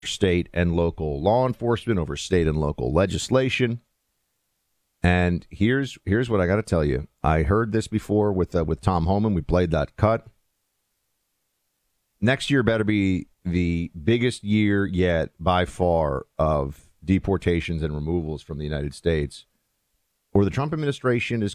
state and local law enforcement, over state and local legislation. And here's what I got to tell you. I heard this before with Tom Homan. We played that cut. Next year better be the biggest year yet by far of deportations and removals from the United States, or the Trump administration is